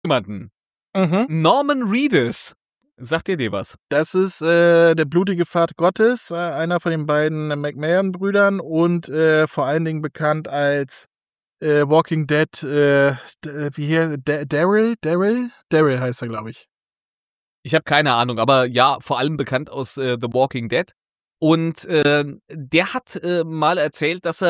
Jemanden. Mhm. Norman Reedus. Sagt ihr dir was? Das ist der blutige Pfad Gottes, einer von den beiden McMahon-Brüdern und vor allen Dingen bekannt als Walking Dead, wie hier, Daryl heißt er, glaube ich. Ich habe keine Ahnung, aber ja, vor allem bekannt aus The Walking Dead. Und der hat mal erzählt, dass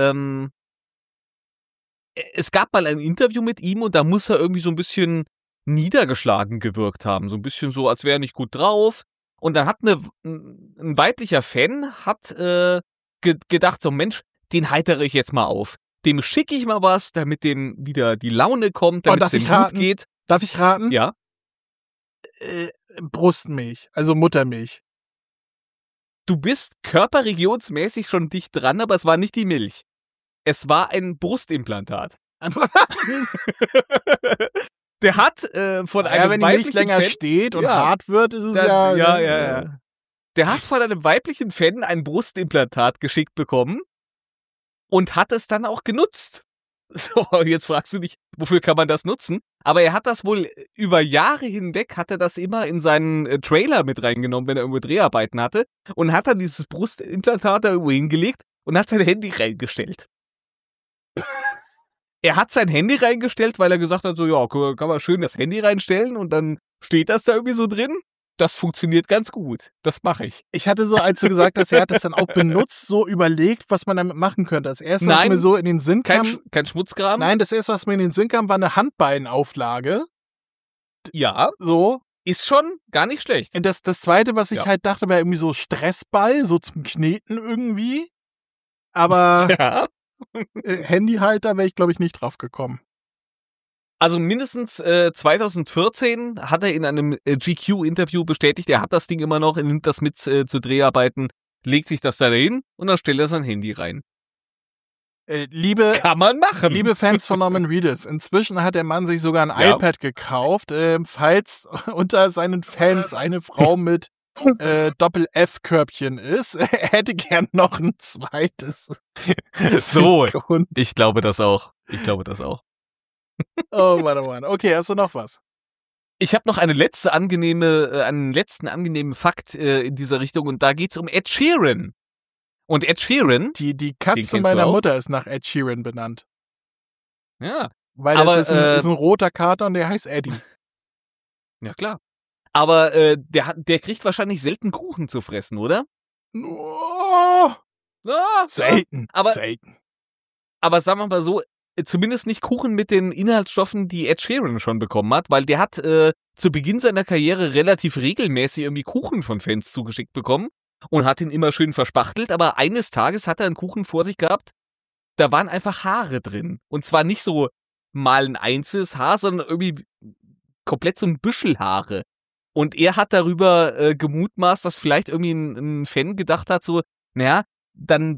es gab mal ein Interview mit ihm und da muss er irgendwie so ein bisschen niedergeschlagen gewirkt haben. So ein bisschen so, als wäre er nicht gut drauf. Und dann hat ein weiblicher Fan gedacht, so Mensch, den heitere ich jetzt mal auf. Dem schicke ich mal was, damit dem wieder die Laune kommt, damit es dem gut geht. Darf ich raten? Ja. Brustmilch, also Muttermilch. Du bist körperregionsmäßig schon dicht dran, aber es war nicht die Milch. Es war ein Brustimplantat. Der hat von einem wenn die Milch länger Fan, steht und hart wird, ist es ja. Ja. Der hat von einem weiblichen Fan ein Brustimplantat geschickt bekommen und hat es dann auch genutzt. So, jetzt fragst du dich, wofür kann man das nutzen? Aber er hat das wohl über Jahre hinweg, hat er das immer in seinen Trailer mit reingenommen, wenn er irgendwo Dreharbeiten hatte, und hat dann dieses Brustimplantat da irgendwo hingelegt und hat sein Handy reingestellt. Er hat sein Handy reingestellt, weil er gesagt hat, so, ja, kann man schön das Handy reinstellen und dann steht das da irgendwie so drin. Das funktioniert ganz gut. Das mache ich. Ich hatte so, als du gesagt hast, er hat das dann auch benutzt, so überlegt, was man damit machen könnte. Das erste, was mir so in den Sinn kam. Kein Schmutzkram? Nein, das erste, was mir in den Sinn kam, war eine Handbeinauflage. Ja. So. Ist schon gar nicht schlecht. Und das zweite, was ich halt dachte, war irgendwie so Stressball, so zum Kneten irgendwie. Aber ja. Handyhalter wäre ich, glaube ich, nicht drauf gekommen. Also mindestens 2014 hat er in einem GQ-Interview bestätigt, er hat das Ding immer noch, er nimmt das mit zu Dreharbeiten, legt sich das da hin und dann stellt er sein Handy rein. Kann man machen. Liebe Fans von Norman Reedus, inzwischen hat der Mann sich sogar ein iPad gekauft, falls unter seinen Fans eine Frau mit Doppel-F-Körbchen ist. Er hätte gern noch ein zweites. So, ich glaube das auch. Oh Mann. Okay, hast du noch was? Ich habe noch einen letzten angenehmen Fakt in dieser Richtung und da geht's um Ed Sheeran. Und Ed Sheeran... Die Katze meiner Mutter ist nach Ed Sheeran benannt. Ja. Weil das ist ein roter Kater und der heißt Eddie. Ja, klar. Aber der kriegt wahrscheinlich selten Kuchen zu fressen, oder? Selten. Aber sagen wir mal so, zumindest nicht Kuchen mit den Inhaltsstoffen, die Ed Sheeran schon bekommen hat, weil der hat zu Beginn seiner Karriere relativ regelmäßig irgendwie Kuchen von Fans zugeschickt bekommen und hat ihn immer schön verspachtelt, aber eines Tages hat er einen Kuchen vor sich gehabt, da waren einfach Haare drin. Und zwar nicht so mal ein einzelnes Haar, sondern irgendwie komplett so ein Büschel Haare. Und er hat darüber gemutmaßt, dass vielleicht irgendwie ein Fan gedacht hat, so, naja, dann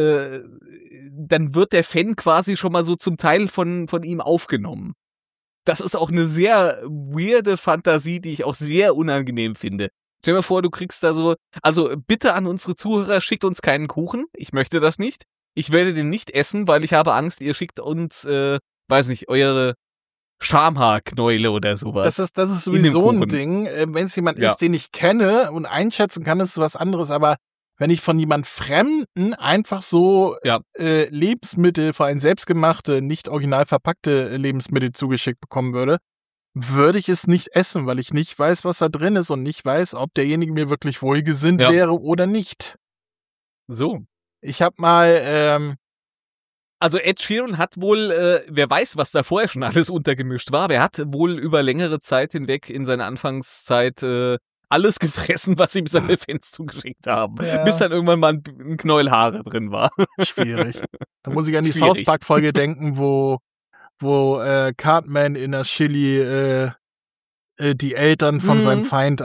wird der Fan quasi schon mal so zum Teil von ihm aufgenommen. Das ist auch eine sehr weirde Fantasie, die ich auch sehr unangenehm finde. Stell dir mal vor, du kriegst da so, also bitte an unsere Zuhörer, schickt uns keinen Kuchen. Ich möchte das nicht. Ich werde den nicht essen, weil ich habe Angst, ihr schickt uns, weiß nicht, eure Schamhaarknäule oder sowas. Das ist sowieso ein Ding. Wenn es jemand ist, den ich kenne und einschätzen kann, ist es was anderes, aber wenn ich von jemand Fremden einfach so Lebensmittel, vor allem selbstgemachte, nicht original verpackte Lebensmittel zugeschickt bekommen würde ich es nicht essen, weil ich nicht weiß, was da drin ist und nicht weiß, ob derjenige mir wirklich wohlgesinnt wäre oder nicht. So. Ich habe mal also Ed Sheeran hat wohl, wer weiß, was da vorher schon alles untergemischt war, aber er hat wohl über längere Zeit hinweg in seiner Anfangszeit alles gefressen, was ihm seine Fans zugeschickt haben. Ja. Bis dann irgendwann mal ein Knäuel Haare drin war. Schwierig. Da muss ich an die South Park-Folge denken, wo Cartman in das Chili die Eltern von seinem Feind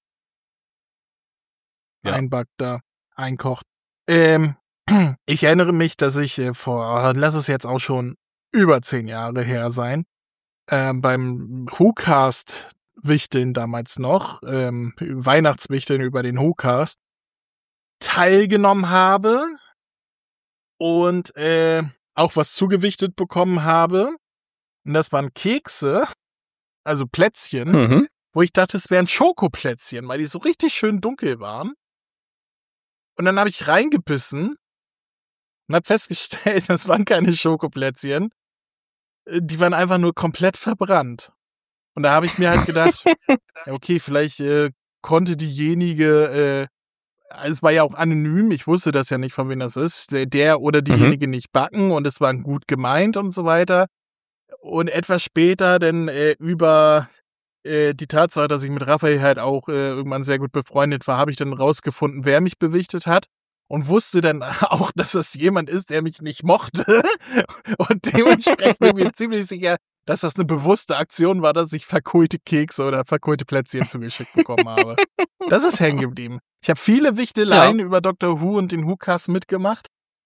einbackt da, einkocht. Ich erinnere mich, dass ich lass es jetzt auch schon über 10 Jahre her sein, beim WhoCast Wichteln damals noch, Weihnachtswichteln über den WhoCast, teilgenommen habe und auch was zugewichtet bekommen habe. Und das waren Kekse also Plätzchen, wo ich dachte, es wären Schokoplätzchen, weil die so richtig schön dunkel waren. Und dann habe ich reingebissen und habe festgestellt, das waren keine Schokoplätzchen. Die waren einfach nur komplett verbrannt. Und da habe ich mir halt gedacht, okay, vielleicht konnte diejenige, es war ja auch anonym, ich wusste das ja nicht, von wem das ist, der oder diejenige nicht backen und es war gut gemeint und so weiter. Und etwas später dann über die Tatsache, dass ich mit Raphael halt auch irgendwann sehr gut befreundet war, habe ich dann rausgefunden, wer mich bewichtet hat und wusste dann auch, dass es jemand ist, der mich nicht mochte. Und dementsprechend bin ich mir ziemlich sicher, dass das eine bewusste Aktion war, dass ich verkohlte Kekse oder verkohlte Plätzchen zugeschickt bekommen habe. Das ist hängen geblieben. Ich habe viele Wichteleien über Dr. Who und den Who-Cast mitgemacht.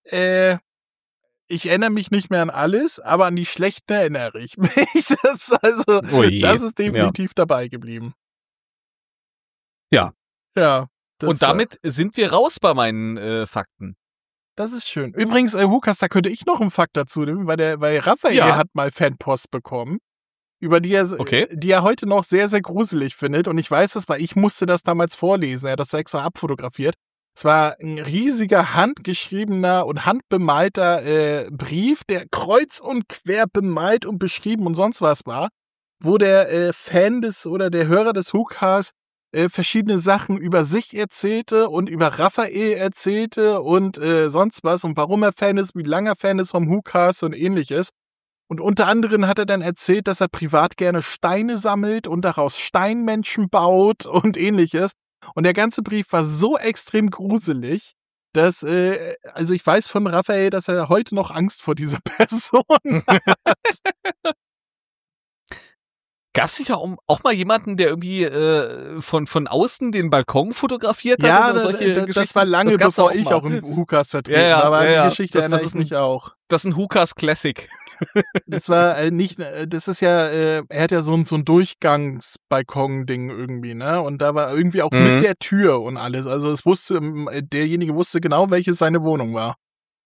Ich erinnere mich nicht mehr an alles, aber an die schlechten erinnere ich mich. Das ist definitiv dabei geblieben. Ja. Ja. Und damit sind wir raus bei meinen Fakten. Das ist schön. Übrigens, Who-Cast, da könnte ich noch einen Fakt dazu nehmen, weil Raphael hat mal Fanpost bekommen, über die er heute noch sehr, sehr gruselig findet. Und ich weiß das, weil ich musste das damals vorlesen. Er hat das extra abfotografiert. Es war ein riesiger handgeschriebener und handbemalter Brief, der kreuz und quer bemalt und beschrieben und sonst was war, wo der Fan der Hörer des Who-Cast verschiedene Sachen über sich erzählte und über Raphael erzählte und sonst was und warum er Fan ist, wie lange er Fan ist vom Who-Cast und ähnliches. Und unter anderem hat er dann erzählt, dass er privat gerne Steine sammelt und daraus Steinmenschen baut und ähnliches. Und der ganze Brief war so extrem gruselig, dass, also ich weiß von Raphael, dass er heute noch Angst vor dieser Person hat. Gab es nicht auch mal jemanden, der irgendwie von außen den Balkon fotografiert hat? Ja, oder solche das war lange, bevor ich auch im Who-Cast vertreten war, aber die Geschichte erinnere ich mich auch. Das ist ein Who-Cast Classic. Das war nicht, das ist ja, er hat ja so ein Durchgangsbalkon-Ding irgendwie, ne? Und da war irgendwie auch mit der Tür und alles. Also derjenige wusste genau, welche seine Wohnung war.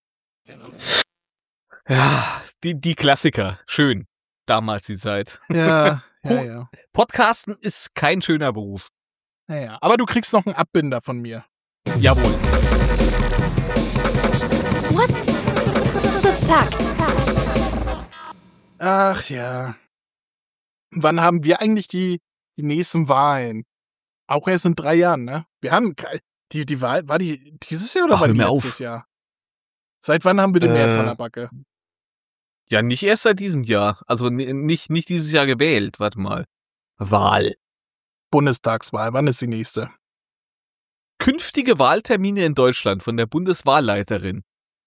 Ja, die Klassiker. Schön. Damals die Zeit. Ja. Podcasten ist kein schöner Beruf. Ja. Aber du kriegst noch einen Abbinder von mir. Jawohl. What the fact? Ach ja. Wann haben wir eigentlich die nächsten Wahlen? Auch erst in 3 Jahren, ne? Wir haben die Wahl, war die dieses Jahr oder war die letztes Jahr? Seit wann haben wir den März an der Backe? Ja, nicht erst seit diesem Jahr. Also nicht dieses Jahr gewählt. Warte mal. Wahl. Bundestagswahl. Wann ist die nächste? Künftige Wahltermine in Deutschland von der Bundeswahlleiterin.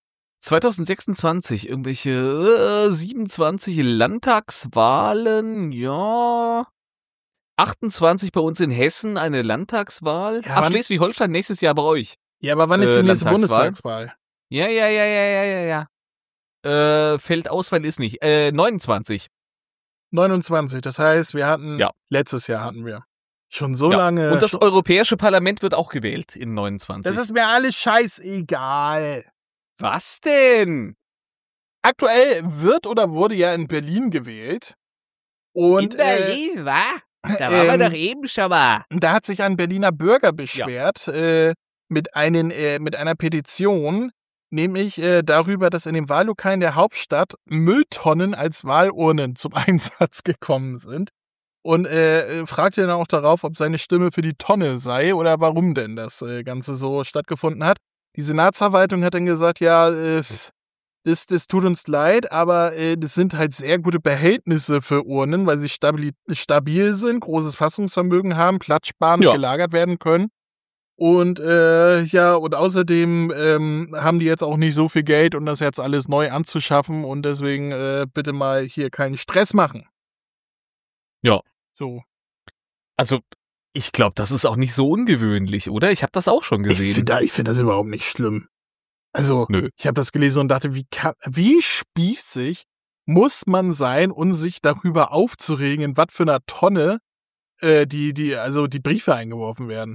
2026 irgendwelche 27 Landtagswahlen, ja. 28 bei uns in Hessen eine Landtagswahl. Ja, Schleswig-Holstein nächstes Jahr bei euch. Ja, aber wann ist die nächste Bundestagswahl? Ja. Fällt aus, weil ist nicht. 29. 29, das heißt, wir hatten, letztes Jahr hatten wir. Schon so lange. Und das Europäische Parlament wird auch gewählt in 29. Das ist mir alles scheißegal. Was denn? Aktuell wird oder wurde ja in Berlin gewählt. Und, in Berlin, wa? Da waren wir doch eben schon mal. Da hat sich ein Berliner Bürger beschwert mit einer Petition, nämlich darüber, dass in den Wahllokalen der Hauptstadt Mülltonnen als Wahlurnen zum Einsatz gekommen sind. Und fragte dann auch darauf, ob seine Stimme für die Tonne sei oder warum denn das Ganze so stattgefunden hat. Die Senatsverwaltung hat dann gesagt, das tut uns leid, aber das sind halt sehr gute Behältnisse für Urnen, weil sie stabil sind, großes Fassungsvermögen haben, platzsparend gelagert werden können. Und und außerdem haben die jetzt auch nicht so viel Geld, um das jetzt alles neu anzuschaffen und deswegen bitte mal hier keinen Stress machen. Ja. So. Also, ich glaube, das ist auch nicht so ungewöhnlich, oder? Ich habe das auch schon gesehen. Ich finde das überhaupt nicht schlimm. Also, ich habe das gelesen und dachte, wie spießig muss man sein, um sich darüber aufzuregen, in was für einer Tonne die Briefe eingeworfen werden.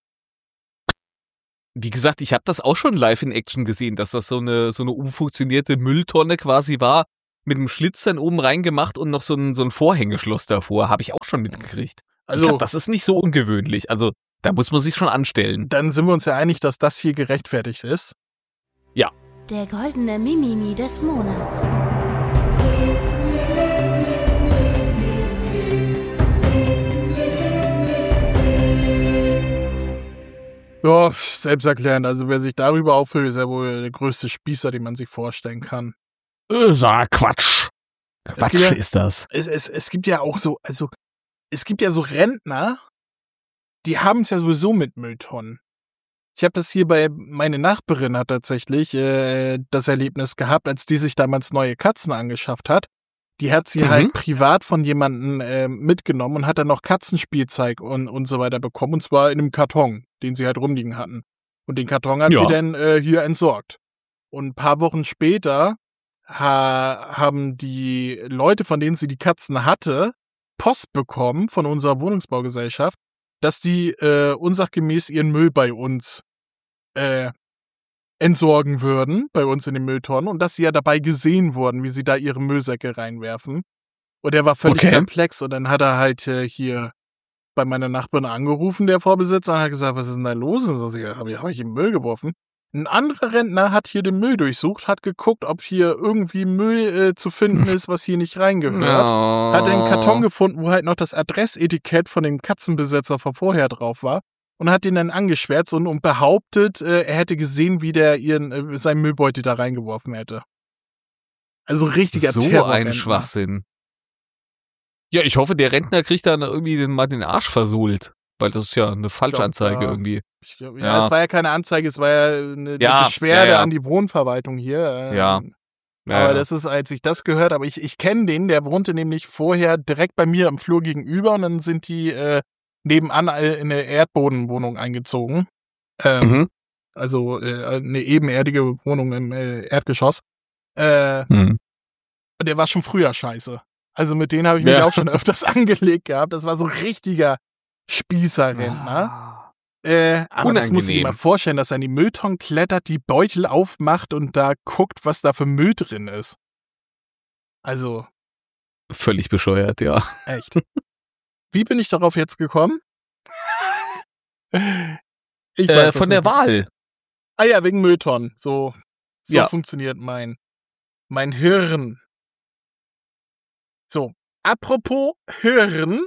Wie gesagt, ich habe das auch schon live in Action gesehen, dass das so eine umfunktionierte Mülltonne quasi war, mit dem Schlitz dann oben reingemacht und noch so ein Vorhängeschloss davor. Habe ich auch schon mitgekriegt. Also, ich glaub, das ist nicht so ungewöhnlich. Also, da muss man sich schon anstellen. Dann sind wir uns ja einig, dass das hier gerechtfertigt ist. Ja. Der goldene Mimimi des Monats. Ja, selbsterklärend. Also wer sich darüber auffühlt, ist ja wohl der größte Spießer, den man sich vorstellen kann. Sag Quatsch. Quatsch ja, ist das. Es gibt ja auch so, also es gibt ja so Rentner, die haben es ja sowieso mit Mülltonnen. Ich habe das hier meine Nachbarin hat tatsächlich das Erlebnis gehabt, als die sich damals neue Katzen angeschafft hat. Die hat sie halt privat von jemandem mitgenommen und hat dann noch Katzenspielzeug und so weiter bekommen. Und zwar in einem Karton, den sie halt rumliegen hatten. Und den Karton hat sie dann hier entsorgt. Und ein paar Wochen später haben die Leute, von denen sie die Katzen hatte, Post bekommen von unserer Wohnungsbaugesellschaft, dass die unsachgemäß ihren Müll bei uns entsorgen würden, bei uns in den Mülltonnen, und dass sie ja dabei gesehen wurden, wie sie da ihre Müllsäcke reinwerfen. Und er war völlig perplex und dann hat er halt hier bei meiner Nachbarin angerufen, der Vorbesitzer, und hat gesagt, was ist denn da los? Und so, hab ich in den Müll geworfen. Ein anderer Rentner hat hier den Müll durchsucht, hat geguckt, ob hier irgendwie Müll zu finden ist, was hier nicht reingehört. Oh. Hat einen Karton gefunden, wo halt noch das Adressetikett von dem Katzenbesitzer von vorher drauf war. Und hat ihn dann angeschwärzt und behauptet, er hätte gesehen, wie der seinen Müllbeutel da reingeworfen hätte. Also richtiger Terror. So ein Schwachsinn. Ja, ich hoffe, der Rentner kriegt dann irgendwie mal den Arsch versohlt. Weil das ist ja eine Falschanzeige irgendwie. Es war ja keine Anzeige, es war ja eine Beschwerde an die Wohnverwaltung hier. Aber das ist, als ich das gehört habe, ich kenne den, der wohnte nämlich vorher direkt bei mir im Flur gegenüber und dann sind die nebenan in eine Erdbodenwohnung eingezogen. Also eine ebenerdige Wohnung im Erdgeschoss. Und der war schon früher scheiße. Also mit denen habe ich mich auch schon öfters angelegt gehabt. Das war so ein richtiger Spießerrentner. Aber das muss ich dir mal vorstellen, dass er in die Mülltonnen klettert, die Beutel aufmacht und da guckt, was da für Müll drin ist. Also. Völlig bescheuert, ja. Echt. Wie bin ich darauf jetzt gekommen? Ich weiß von der Wahl. Ah ja, wegen Mülltonnen. So funktioniert mein Hirn. So, apropos Hirn.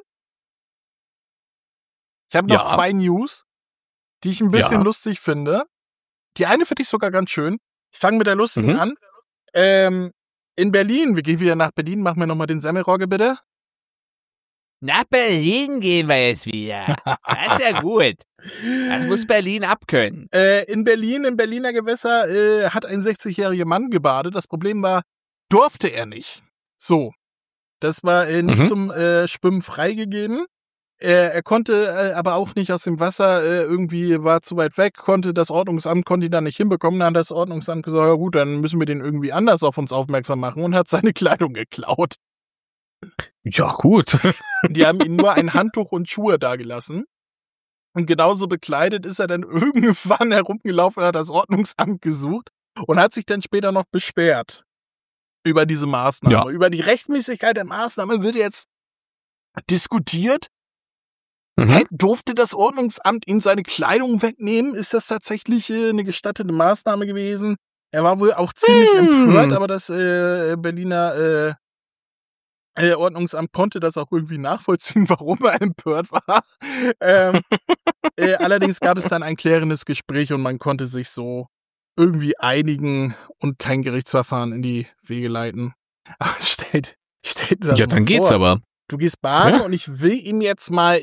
Ich habe noch 2 News, die ich ein bisschen lustig finde. Die eine finde ich sogar ganz schön. Ich fange mit der lustigen an. In Berlin, wir gehen wieder nach Berlin. Machen wir nochmal den Semmelrogge, bitte. Nach Berlin gehen wir jetzt wieder. Das ist ja gut. Das muss Berlin abkönnen. In Berlin, im Berliner Gewässer, hat ein 60-jähriger Mann gebadet. Das Problem war, durfte er nicht. So. Das war nicht zum Schwimmen freigegeben. Er konnte aber auch nicht aus dem Wasser, irgendwie war zu weit weg, das Ordnungsamt konnte ihn da nicht hinbekommen. Dann hat das Ordnungsamt gesagt, ja gut, dann müssen wir den irgendwie anders auf uns aufmerksam machen und hat seine Kleidung geklaut. Ja, gut. Die haben ihm nur ein Handtuch und Schuhe dagelassen. Und genauso bekleidet ist er dann irgendwann herumgelaufen, hat das Ordnungsamt gesucht und hat sich dann später noch beschwert über diese Maßnahme. Ja. Über die Rechtmäßigkeit der Maßnahme wird jetzt diskutiert. Durfte das Ordnungsamt ihm seine Kleidung wegnehmen? Ist das tatsächlich eine gestattete Maßnahme gewesen? Er war wohl auch ziemlich empört, aber das Berliner Ordnungsamt konnte das auch irgendwie nachvollziehen, warum er empört war. Allerdings gab es dann ein klärendes Gespräch und man konnte sich so irgendwie einigen und kein Gerichtsverfahren in die Wege leiten. Aber stell dir das mal vor. Ja, dann geht's aber. Du gehst baden und ich will ihn jetzt mal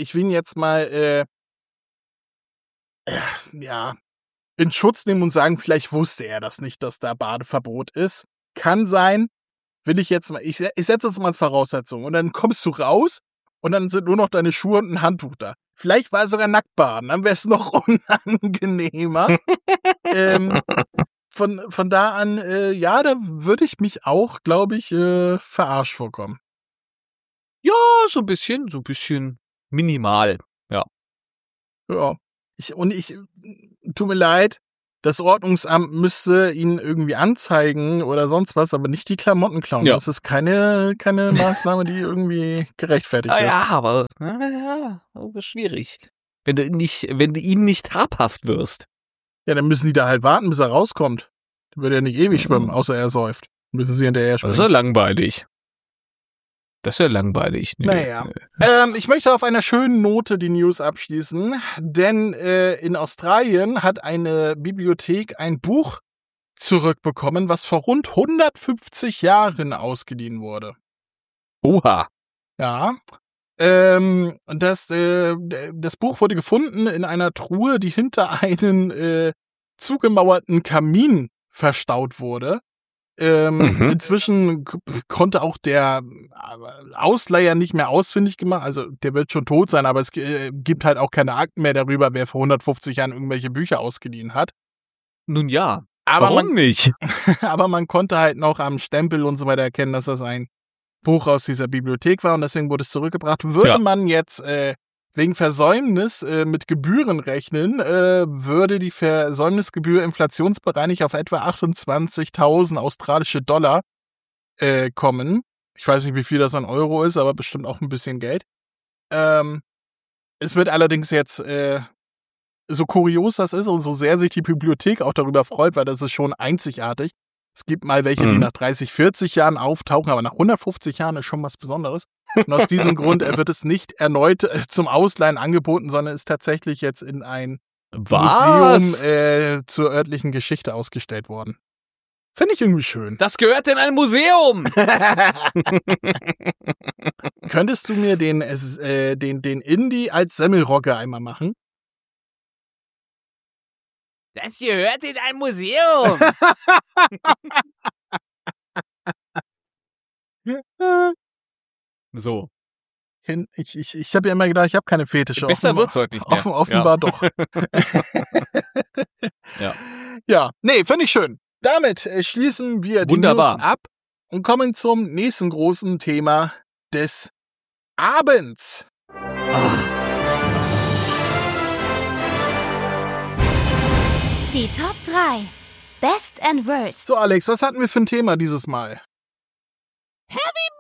in Schutz nehmen und sagen, vielleicht wusste er das nicht, dass da Badeverbot ist. Kann sein. Will ich jetzt mal, ich setze das mal als Voraussetzung. Und dann kommst du raus und dann sind nur noch deine Schuhe und ein Handtuch da. Vielleicht war er sogar nackt baden, dann wäre es noch unangenehmer. Von da an, da würde ich mich auch, glaube ich, verarscht vorkommen. Ja, so ein bisschen minimal, ja. Ja. Tut mir leid, Das Ordnungsamt müsste ihn irgendwie anzeigen oder sonst was, aber nicht die Klamotten klauen. Ja. Das ist keine Maßnahme, die irgendwie gerechtfertigt ist. Ja, aber schwierig. Wenn du ihm nicht habhaft wirst. Ja, dann müssen die da halt warten, bis er rauskommt. Der würde ja nicht ewig schwimmen, außer er säuft. Müssen sie hinterher schwimmen. Das ist ja langweilig. Nee. Naja. Ich möchte auf einer schönen Note die News abschließen, denn in Australien hat eine Bibliothek ein Buch zurückbekommen, was vor rund 150 Jahren ausgeliehen wurde. Oha. Ja. Das Buch wurde gefunden in einer Truhe, die hinter einen zugemauerten Kamin verstaut wurde. Inzwischen konnte auch der Ausleiher nicht mehr ausfindig gemacht, also der wird schon tot sein, aber es gibt halt auch keine Akten mehr darüber, wer vor 150 Jahren irgendwelche Bücher ausgeliehen hat. Nun ja, aber warum nicht? Aber man konnte halt noch am Stempel und so weiter erkennen, dass das ein Buch aus dieser Bibliothek war und deswegen wurde es zurückgebracht. Würde man jetzt wegen Versäumnis mit Gebühren rechnen, würde die Versäumnisgebühr inflationsbereinigt auf etwa 28.000 australische Dollar kommen. Ich weiß nicht, wie viel das an Euro ist, aber bestimmt auch ein bisschen Geld. Es wird allerdings jetzt, so kurios das ist und so sehr sich die Bibliothek auch darüber freut, weil das ist schon einzigartig. Es gibt mal welche, die nach 30, 40 Jahren auftauchen, aber nach 150 Jahren ist schon was Besonderes. Und aus diesem Grund wird es nicht erneut zum Ausleihen angeboten, sondern ist tatsächlich jetzt in ein Museum zur örtlichen Geschichte ausgestellt worden. Finde ich irgendwie schön. Das gehört in ein Museum! Könntest du mir den Indie als Semmelrogge einmal machen? Das gehört in ein Museum! So. Ich habe ja immer gedacht, ich habe keine Fetische. Besser wird's heute nicht mehr. Offenbar doch. Ja, nee, finde ich schön. Damit schließen wir die News ab und kommen zum nächsten großen Thema des Abends. Die Top 3. Best and Worst. So, Alex, was hatten wir für ein Thema dieses Mal? Heavy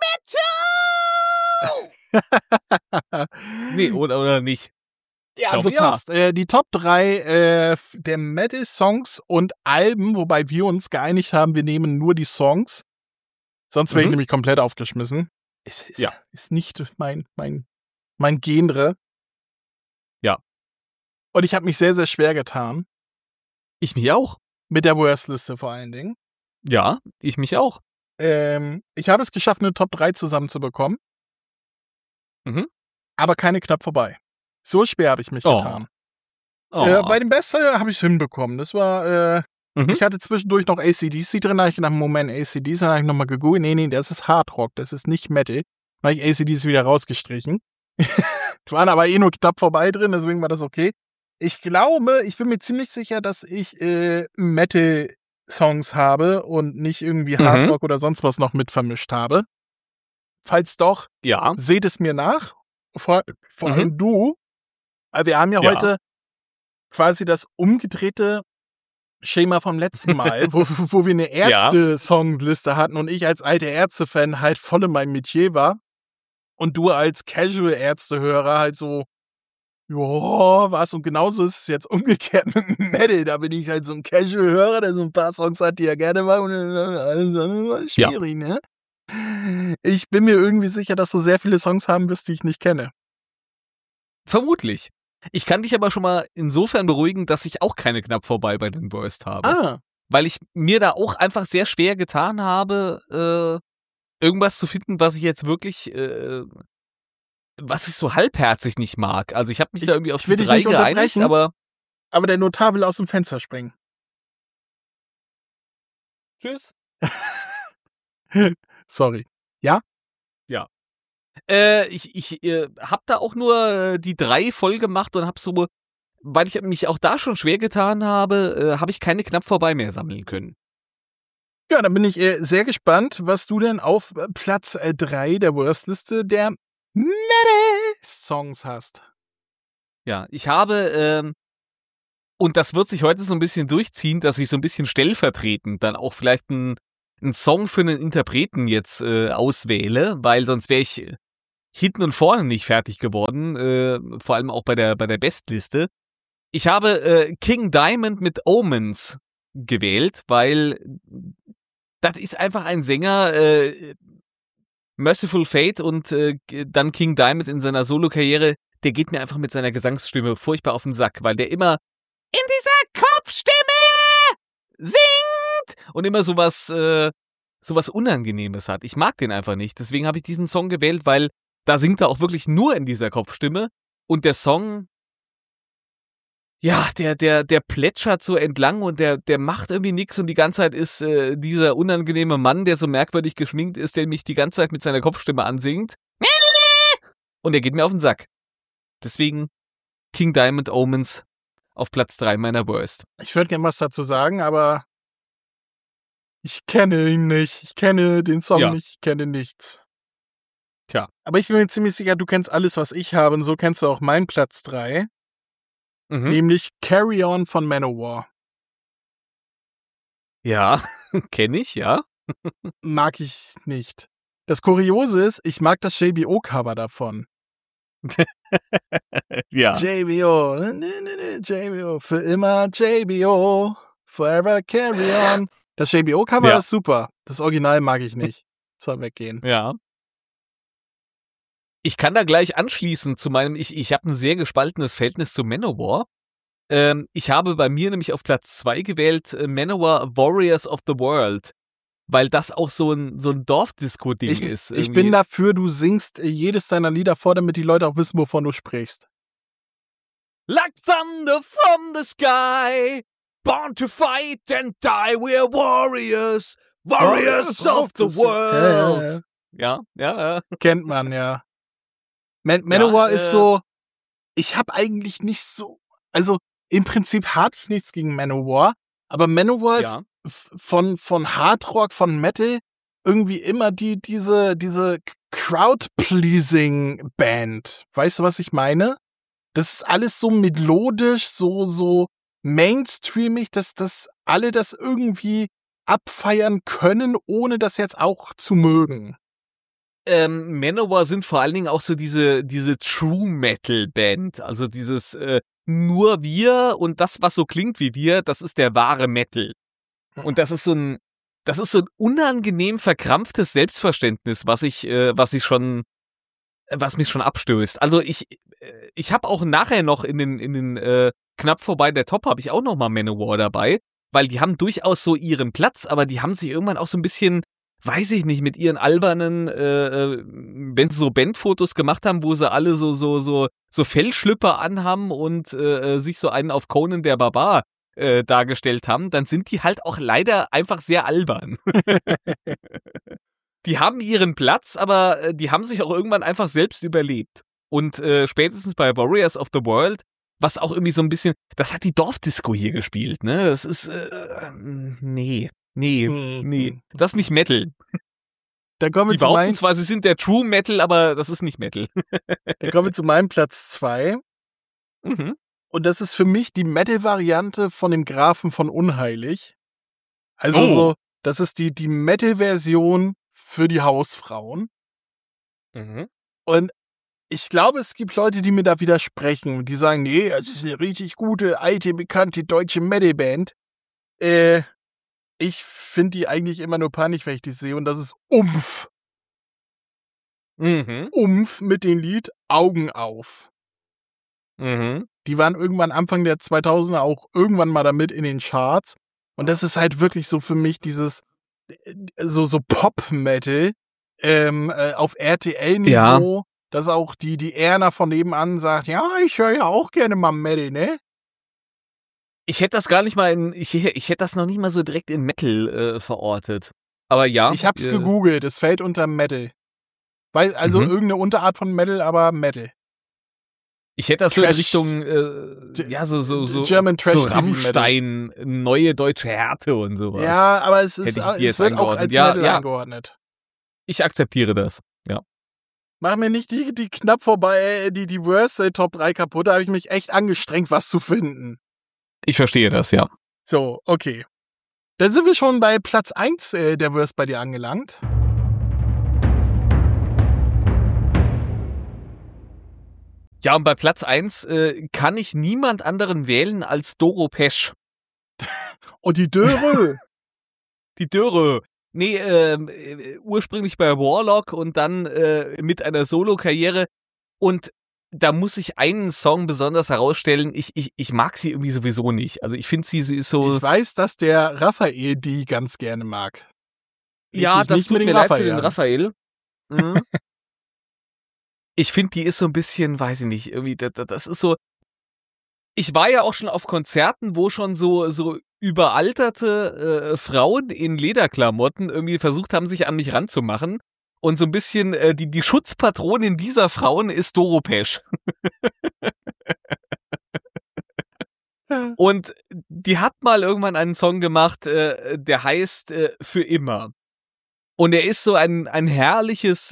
Metal! Nee, oder nicht? Ja, also fast. Die Top 3 der Metal-Songs und Alben, wobei wir uns geeinigt haben, wir nehmen nur die Songs. Sonst wäre ich nämlich komplett aufgeschmissen. Ist nicht mein Genre. Ja. Und ich habe mich sehr, sehr schwer getan. Ich mich auch. Mit der Worst-Liste vor allen Dingen. Ja, ich mich auch. Ich habe es geschafft, eine Top 3 zusammenzubekommen. Aber keine knapp vorbei. So schwer habe ich mich getan. Bei dem Bestseller habe ich es hinbekommen. Das war, ich hatte zwischendurch noch AC/DC drin, da habe ich gedacht, Moment, AC/DC, dann habe ich nochmal gegoogelt. Nee, das ist Hardrock, das ist nicht Metal. Dann habe ich AC/DC wieder rausgestrichen. Waren aber nur knapp vorbei drin, deswegen war das okay. Ich glaube, ich bin mir ziemlich sicher, dass ich Metal-Songs habe und nicht irgendwie Hardrock oder sonst was noch mit vermischt habe. Falls doch, seht es mir nach. Vor allem du. Wir haben ja heute quasi das umgedrehte Schema vom letzten Mal, wo wir eine Ärzte-Songliste hatten und ich als alter Ärzte-Fan halt voll in meinem Metier war. Und du als Casual-Ärzte-Hörer halt so, was? Und genauso ist es jetzt umgekehrt mit Metal. Da bin ich halt so ein Casual-Hörer, der so ein paar Songs hat, die er gerne mag. Und das ist schwierig, ne? Ich bin mir irgendwie sicher, dass du sehr viele Songs haben wirst, die ich nicht kenne. Vermutlich. Ich kann dich aber schon mal insofern beruhigen, dass ich auch keine knapp vorbei bei den Worst habe. Weil ich mir da auch einfach sehr schwer getan habe, irgendwas zu finden, was ich jetzt wirklich, was ich so halbherzig nicht mag. Also ich habe mich da irgendwie auf die 3 geeinigt, aber der Notar will aus dem Fenster springen. Tschüss. Sorry. Ja? Ja. Ich hab da auch nur die 3 voll gemacht und hab so, weil ich mich auch da schon schwer getan habe, habe ich keine knapp vorbei mehr sammeln können. Ja, dann bin ich sehr gespannt, was du denn auf Platz 3 der Worst-Liste der Metal-Songs hast. Ja, ich habe Und das wird sich heute so ein bisschen durchziehen, dass ich so ein bisschen stellvertretend dann auch vielleicht einen Song für einen Interpreten jetzt auswähle, weil sonst wäre ich hinten und vorne nicht fertig geworden, vor allem auch bei der Bestliste. Ich habe King Diamond mit Omens gewählt, weil das ist einfach ein Sänger, Merciful Fate und dann King Diamond in seiner Solo-Karriere, der geht mir einfach mit seiner Gesangsstimme furchtbar auf den Sack, weil der immer in dieser Kopfstimme singt und immer sowas Unangenehmes hat. Ich mag den einfach nicht. Deswegen habe ich diesen Song gewählt, weil da singt er auch wirklich nur in dieser Kopfstimme und der Song, ja, der plätschert so entlang und der macht irgendwie nichts und die ganze Zeit ist dieser unangenehme Mann, der so merkwürdig geschminkt ist, der mich die ganze Zeit mit seiner Kopfstimme ansingt. Und der geht mir auf den Sack. Deswegen King Diamond Omens auf Platz 3 meiner Worst. Ich würde gerne was dazu sagen, aber ich kenne ihn nicht. Ich kenne den Song nicht. Ich kenne nichts. Tja. Aber ich bin mir ziemlich sicher, du kennst alles, was ich habe und so kennst du auch meinen Platz 3. Nämlich Carry On von Manowar. Ja, kenne ich, ja. Mag ich nicht. Das Kuriose ist, ich mag das JBO-Cover davon. Ja. JBO, JBO, für immer JBO, forever carry on. Das JBO-Cover ist super. Das Original mag ich nicht. Soll weggehen. Ja. Ich kann da gleich anschließen zu meinem, ich habe ein sehr gespaltenes Verhältnis zu Manowar. Ich habe bei mir nämlich auf Platz 2 gewählt Manowar Warriors of the World. Weil das auch so ein Dorfdisco-Ding ist. Ich bin dafür, du singst jedes deiner Lieder vor, damit die Leute auch wissen, wovon du sprichst. Like thunder from the sky, born to fight and die, we're warriors, warriors of the world. Ja. Kennt man, ja. Manowar ist so, ich habe eigentlich nicht so, also im Prinzip habe ich nichts gegen Manowar, aber Manowar ist von Hardrock, von Metal irgendwie immer diese Crowd-Pleasing-Band. Weißt du, was ich meine? Das ist alles so melodisch, so mainstreamig, dass alle das irgendwie abfeiern können, ohne das jetzt auch zu mögen. Manowar sind vor allen Dingen auch so diese True-Metal-Band. Also dieses nur wir und das, was so klingt wie wir, das ist der wahre Metal. Und das ist so ein unangenehm verkrampftes Selbstverständnis, was mich schon abstößt. Also ich habe auch nachher noch in den knapp vorbei der Top habe ich auch noch mal Manowar dabei, weil die haben durchaus so ihren Platz, aber die haben sich irgendwann auch so ein bisschen, weiß ich nicht, mit ihren albernen, wenn sie so Bandfotos gemacht haben, wo sie alle so Fellschlüpper anhaben und sich so einen auf Conan der Barbar dargestellt haben, dann sind die halt auch leider einfach sehr albern. Die haben ihren Platz, aber die haben sich auch irgendwann einfach selbst überlebt. Und spätestens bei Warriors of the World, was auch irgendwie so ein bisschen, das hat die Dorfdisco hier gespielt, ne? Das ist, nee. Das ist nicht Metal. Da kommen wir die behaupten zwar, sie sind der True Metal, aber das ist nicht Metal. Da kommen wir zu meinem Platz 2. Und das ist für mich die Metal-Variante von dem Grafen von Unheilig. Also das ist die Metal-Version für die Hausfrauen. Und ich glaube, es gibt Leute, die mir da widersprechen. Die sagen, nee, das ist eine richtig gute, alte, bekannte deutsche Metal-Band. Ich finde die eigentlich immer nur peinlich, wenn ich die sehe. Und das ist Umf. Umf mit dem Lied Augen auf. Die waren irgendwann Anfang der 2000er auch irgendwann mal damit in den Charts. Und das ist halt wirklich so für mich dieses so Pop-Metal auf RTL-Niveau, dass auch die Erna von nebenan sagt, ja, ich höre ja auch gerne mal Metal, ne? Ich hätte das gar nicht mal ich hätte das noch nicht mal so direkt in Metal verortet. Aber ja. Ich hab's gegoogelt, es fällt unter Metal. Also irgendeine Unterart von Metal, aber Metal. Ich hätte das so in Richtung, so German Trash so Rammstein, neue deutsche Härte und sowas. Ja, aber es wird auch als Metal eingeordnet. Ich akzeptiere das, ja. Mach mir nicht die knapp vorbei, die Worst Top 3 kaputt, da habe ich mich echt angestrengt, was zu finden. Ich verstehe das, ja. So, okay. Dann sind wir schon bei Platz 1 der Worst bei dir angelangt. Ja, und bei Platz 1 kann ich niemand anderen wählen als Doro Pesch. Und die Döre. Die Döre. Nee, ursprünglich bei Warlock und dann mit einer Solo-Karriere. Und da muss ich einen Song besonders herausstellen. Ich mag sie irgendwie sowieso nicht. Also ich finde sie ist so... Ich weiß, dass der Raphael die ganz gerne mag. Ja, das tut mir leid für den Raphael. Mhm. Ich finde, die ist so ein bisschen, weiß ich nicht, irgendwie, das ist so... Ich war ja auch schon auf Konzerten, wo schon so überalterte Frauen in Lederklamotten irgendwie versucht haben, sich an mich ranzumachen. Und so ein bisschen die Schutzpatronin dieser Frauen ist Doro Pesch. Und die hat mal irgendwann einen Song gemacht, der heißt Für immer. Und er ist so ein herrliches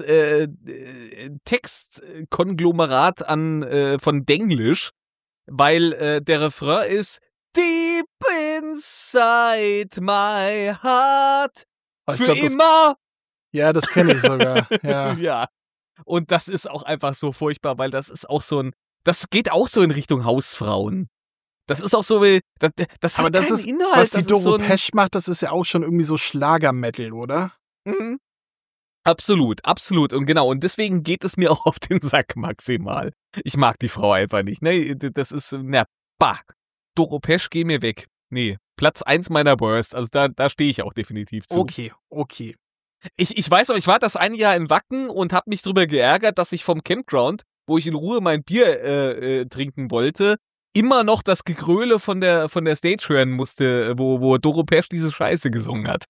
Textkonglomerat von Denglisch, weil der Refrain ist Deep inside my heart. Für immer. Ja, das kenne ich sogar. Ja. Ja. Und das ist auch einfach so furchtbar, weil das ist auch das geht auch so in Richtung Hausfrauen. Das ist auch so, das hat keinen Inhalt. Was die Doro Pesch macht, das ist ja auch schon irgendwie so Schlagermetal, oder? Mhm. Absolut, absolut. Und genau, und deswegen geht es mir auch auf den Sack maximal. Ich mag die Frau einfach nicht. Ne, das ist, Doro Pesch, geh mir weg. Nee, Platz 1 meiner Worst. Also da stehe ich auch definitiv zu. Okay. Ich weiß auch, ich war das eine Jahr in Wacken und habe mich drüber geärgert, dass ich vom Campground, wo ich in Ruhe mein Bier trinken wollte, immer noch das Gegröle von der Stage hören musste, wo Doro Pesch diese Scheiße gesungen hat.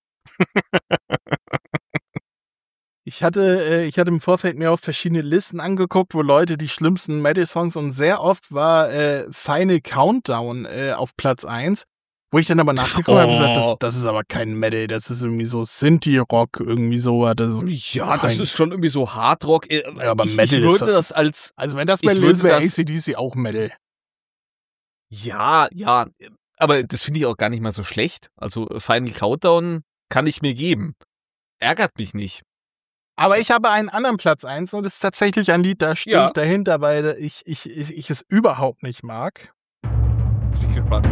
Ich hatte im Vorfeld mir auch verschiedene Listen angeguckt, wo Leute die schlimmsten Metal-Songs, und sehr oft war Final Countdown auf Platz 1, wo ich dann aber nachgeguckt habe und gesagt, das ist aber kein Metal, das ist irgendwie so Synthie-Rock, irgendwie so. Das ist schon irgendwie so Hardrock. Ja, aber Metal ist das als... Also wenn das Metal ist, wäre AC/DC auch Metal. Ja, aber das finde ich auch gar nicht mal so schlecht. Also Final Countdown kann ich mir geben. Ärgert mich nicht. Aber ich habe einen anderen Platz 1 und das ist tatsächlich ein Lied, da stehe ich dahinter, weil ich es überhaupt nicht mag. Jetzt bin ich gespannt.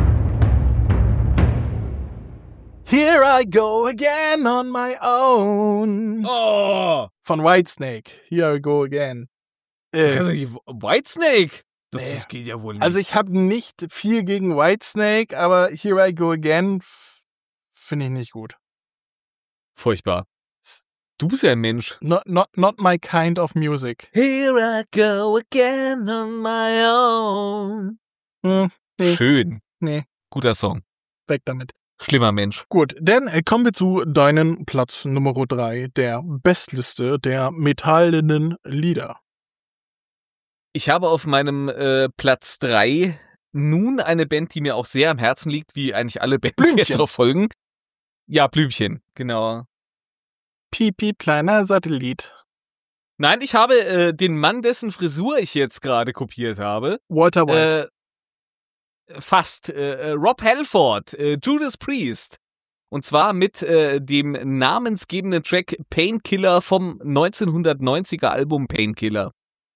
Here I go again on my own. Oh! Von Whitesnake. Here I go again. Also Whitesnake? Das geht ja wohl nicht. Also ich habe nicht viel gegen Whitesnake, aber Here I go again finde ich nicht gut. Furchtbar. Du bist ja ein Mensch. Not my kind of music. Here I go again on my own. Nee. Schön. Nee. Guter Song. Weg damit. Schlimmer Mensch. Gut, dann kommen wir zu deinem Platz Nummer 3 der Bestliste der metallenen Lieder. Ich habe auf meinem Platz 3 nun eine Band, die mir auch sehr am Herzen liegt, wie eigentlich alle Bands Blümchen. jetzt auch folgen. Ja, Blümchen, genau. Piep, kleiner Satellit. Nein, ich habe den Mann, dessen Frisur ich jetzt gerade kopiert habe. Walter White. Fast. Rob Halford, Judas Priest. Und zwar mit dem namensgebenden Track Painkiller vom 1990er Album Painkiller.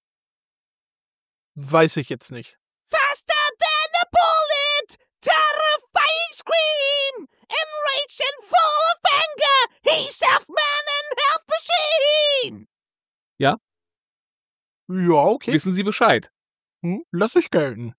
Weiß ich jetzt nicht. Faster than a bullet, terrifying scream, enraged and full of anger, he's half-man and half-machine. Ja? Ja, okay. Wissen Sie Bescheid? Lass ich gelten.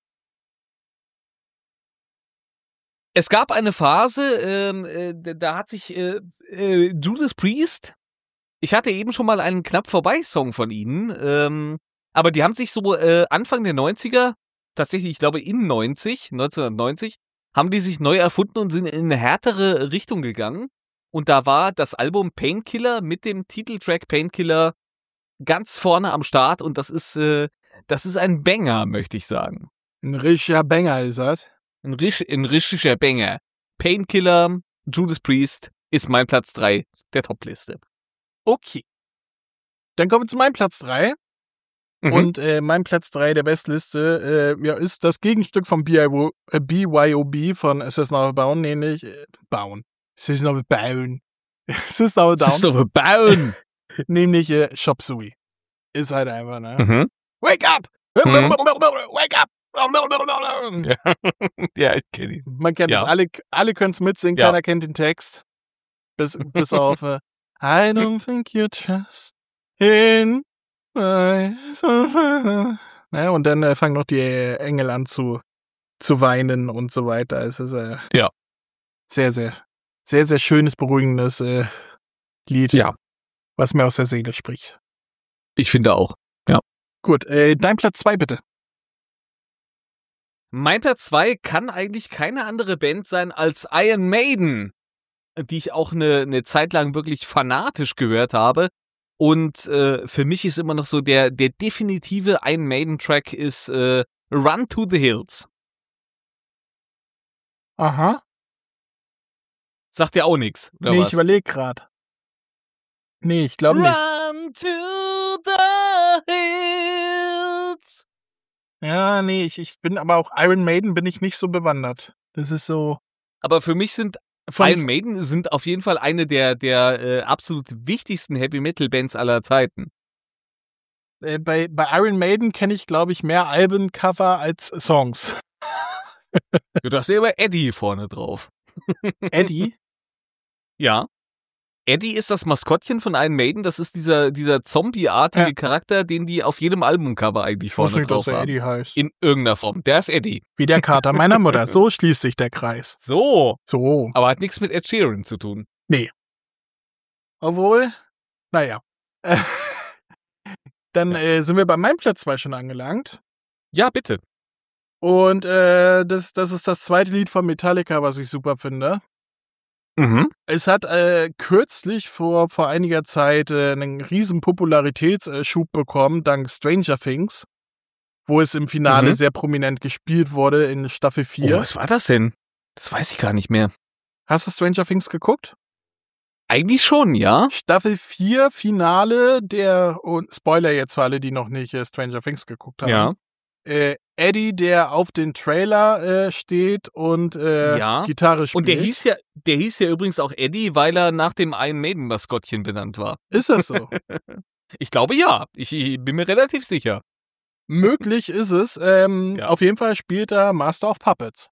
Es gab eine Phase, da hat sich Judas Priest, ich hatte eben schon mal einen knapp vorbei Song von ihnen, aber die haben sich so Anfang der 90er, tatsächlich, ich glaube 1990, haben die sich neu erfunden und sind in eine härtere Richtung gegangen. Und da war das Album Painkiller mit dem Titeltrack Painkiller ganz vorne am Start und das ist ein Banger, möchte ich sagen. Ein richtiger Banger ist das. Ein richtiger Banger. Painkiller, Judas Priest ist mein Platz 3 der Topliste. Okay. Dann kommen wir zu meinem Platz 3. Und mein Platz 3 der Bestliste ist das Gegenstück von BYOB von System of a Down, nämlich System of a Down. Nämlich Chop Suey. Ist halt einfach, ne? Wake up! Wake up! Ja, ich kenne ihn. Man kennt es, alle können es mitsingen, keiner kennt den Text. Bis auf I don't think you trust in my soul. Ja, und dann fangen noch die Engel an zu weinen und so weiter. Es ist sehr, sehr, sehr, sehr schönes, beruhigendes Lied, was mir aus der Seele spricht. Ich finde auch. Ja. Gut, dein Platz 2 bitte. Mein Platz 2 kann eigentlich keine andere Band sein als Iron Maiden, die ich auch eine Zeit lang wirklich fanatisch gehört habe. Und für mich ist immer noch so der definitive Iron Maiden-Track ist Run to the Hills. Aha. Sagt dir auch nichts, oder nee, was? Ich überlege gerade. Nee, ich glaube nicht. Run to the Hills. Ja, nee, ich bin aber auch Iron Maiden bin ich nicht so bewandert. Das ist so. Aber für mich sind Iron Maiden sind auf jeden Fall eine der absolut wichtigsten Heavy Metal Bands aller Zeiten. Bei Iron Maiden kenne ich, glaube ich, mehr Albencover als Songs. Du hast ja aber Eddie vorne drauf. Eddie? Ja. Eddie ist das Maskottchen von Iron Maiden. Das ist dieser zombieartige Charakter, den die auf jedem Albumcover eigentlich vorne drauf haben. Eddie heißt. In irgendeiner Form. Der ist Eddie. Wie der Kater meiner Mutter. So schließt sich der Kreis. So. So. Aber hat nichts mit Ed Sheeran zu tun. Nee. Obwohl, naja. Dann sind wir bei meinem Platz 2 schon angelangt. Ja, bitte. Und das ist das zweite Lied von Metallica, was ich super finde. Mhm. Es hat kürzlich vor einiger Zeit einen riesen Popularitätsschub bekommen, dank Stranger Things, wo es im Finale sehr prominent gespielt wurde in Staffel 4. Oh, was war das denn? Das weiß ich gar nicht mehr. Hast du Stranger Things geguckt? Eigentlich schon, ja. Staffel 4 Finale und Spoiler jetzt für alle, die noch nicht Stranger Things geguckt haben. Ja. Eddie, der auf den Trailer steht und Gitarre spielt. Und der hieß ja übrigens auch Eddie, weil er nach dem Iron Maiden Maskottchen benannt war. Ist das so? Ich glaube ja. Ich bin mir relativ sicher. Möglich ist es. Auf jeden Fall spielt er Master of Puppets.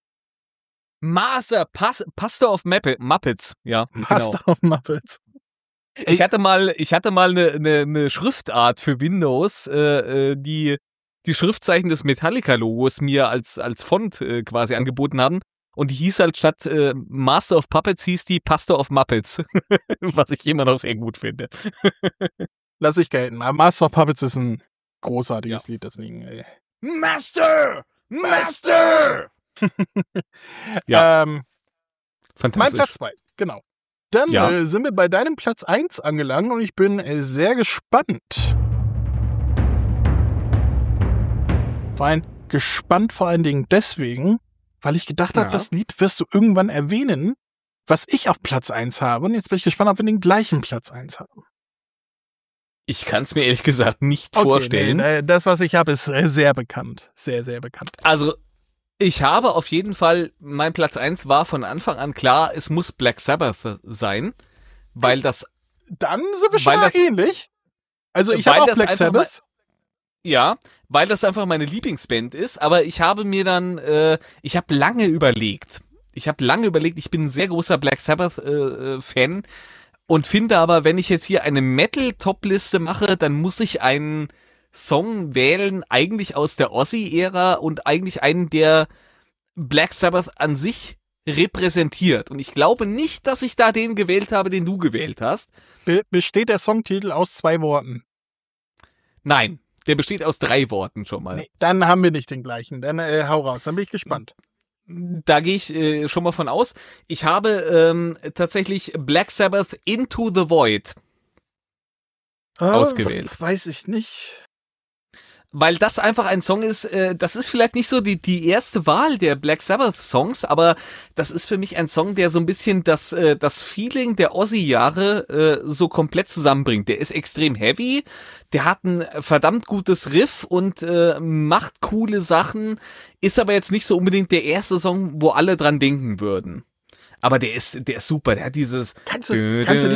Pastor of Muppets. Ja, Master of Muppets. Ich hatte mal eine Schriftart für Windows, die Schriftzeichen des Metallica-Logos mir als Font quasi angeboten hatten. Und die hieß halt statt Master of Puppets hieß die Pastor of Muppets. Was ich immer noch sehr gut finde. Lass ich gelten. Aber Master of Puppets ist ein großartiges Lied, deswegen. Master! Ja. Fantastisch. Mein Platz 2, genau. Dann sind wir bei deinem Platz 1 angelangt und ich bin sehr gespannt. Gespannt vor allen Dingen deswegen, weil ich gedacht habe, das Lied wirst du irgendwann erwähnen, was ich auf Platz 1 habe. Und jetzt bin ich gespannt, ob wir den gleichen Platz 1 haben. Ich kann es mir ehrlich gesagt nicht vorstellen. Nee, das, was ich habe, ist sehr bekannt. Sehr, sehr bekannt. Also, ich habe auf jeden Fall, mein Platz 1 war von Anfang an klar, es muss Black Sabbath sein, weil das... Dann sind wir schon mal ähnlich. Also ich habe auch Black Sabbath. Ja, weil das einfach meine Lieblingsband ist, aber ich habe mir dann, ich habe lange überlegt, ich bin ein sehr großer Black Sabbath-Fan und finde aber, wenn ich jetzt hier eine Metal-Top-Liste mache, dann muss ich einen Song wählen, eigentlich aus der Ozzy-Ära und eigentlich einen, der Black Sabbath an sich repräsentiert. Und ich glaube nicht, dass ich da den gewählt habe, den du gewählt hast. Besteht der Songtitel aus 2 Worten? Nein. Der besteht aus 3 Worten schon mal. Nee, dann haben wir nicht den gleichen. Dann hau raus, dann bin ich gespannt. Da gehe ich schon mal von aus. Ich habe tatsächlich Black Sabbath Into the Void ausgewählt. Weiß ich nicht. weil das einfach ein Song ist, das ist vielleicht nicht so die erste Wahl der Black Sabbath Songs, aber das ist für mich ein Song, der so ein bisschen das Feeling der Ozzy-Jahre so komplett zusammenbringt. Der ist extrem heavy, der hat ein verdammt gutes Riff und macht coole Sachen, ist aber jetzt nicht so unbedingt der erste Song, wo alle dran denken würden. Aber der ist super, der hat dieses... Kannst du